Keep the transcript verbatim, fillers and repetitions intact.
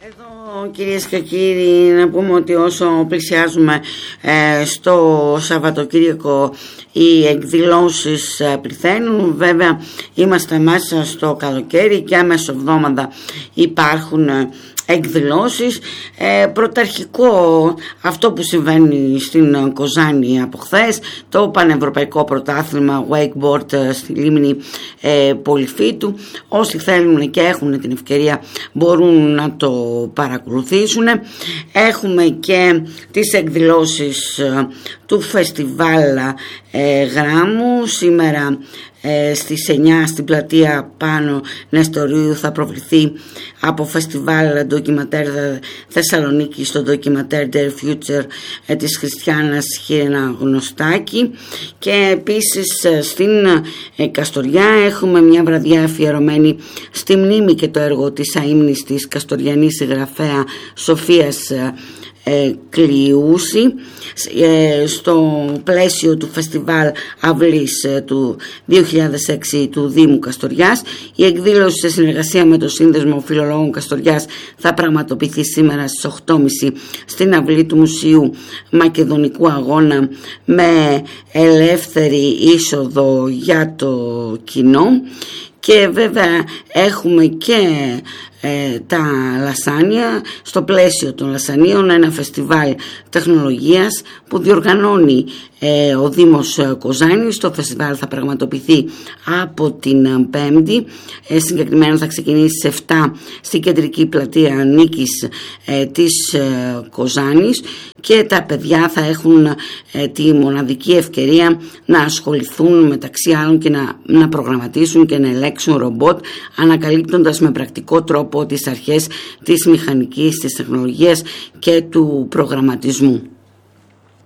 Εδώ, κυρίες και κύριοι, να πούμε ότι όσο πλησιάζουμε ε, στο Σαββατοκύριακο οι εκδηλώσεις ε, πληθαίνουν. Βέβαια είμαστε μέσα στο καλοκαίρι και μεσοβδόμαδα υπάρχουν ε, εκδηλώσεις. ε, Πρωταρχικό αυτό που συμβαίνει στην Κοζάνη από χθες, το πανευρωπαϊκό πρωτάθλημα wakeboard στη λίμνη ε, Πολυφίτου. Όσοι θέλουν και έχουν την ευκαιρία μπορούν να το παρακολουθήσουν. Έχουμε και τις εκδηλώσεις ε, του φεστιβάλ ε, Γράμμου. Σήμερα ε, στις εννιά στην πλατεία Πάνο Νεστορίου θα προβληθεί από φεστιβάλ ντοκιματέρ Θεσσαλονίκη στο ντοκιματέρ Their Future ε, της Χριστιάνας Χίρενα Γνωστάκη. Και επίσης ε, στην ε, Καστοριά έχουμε μια βραδιά αφιερωμένη στη μνήμη και το έργο της αείμνης της καστοριανής συγγραφέα Σοφίας ε, Ε, Κλειούση, ε, στο πλαίσιο του φεστιβάλ Αυλής ε, του δύο χιλιάδες έξι του Δήμου Καστοριάς. Η εκδήλωση σε συνεργασία με το Σύνδεσμο Φιλολόγων Καστοριάς θα πραγματοποιηθεί σήμερα στις οκτώ και μισή στην αυλή του Μουσείου Μακεδονικού Αγώνα με ελεύθερη είσοδο για το κοινό. Και βέβαια έχουμε και ε, τα λασάνια, στο πλαίσιο των λασανίων ένα φεστιβάλ τεχνολογίας που διοργανώνει ε, ο Δήμος Κοζάνης. Το φεστιβάλ θα πραγματοποιηθεί από την Πέμπτη, ε, συγκεκριμένα θα ξεκινήσει στις επτά στην κεντρική πλατεία Νίκης ε, της ε, Κοζάνης, και τα παιδιά θα έχουν ε, τη μοναδική ευκαιρία να ασχοληθούν μεταξύ άλλων και να, να προγραμματίσουν και να ελέγξουν ρομπότ, ανακαλύπτοντας με πρακτικό τρόπο τις αρχές της μηχανικής, της τεχνολογίας και του προγραμματισμού.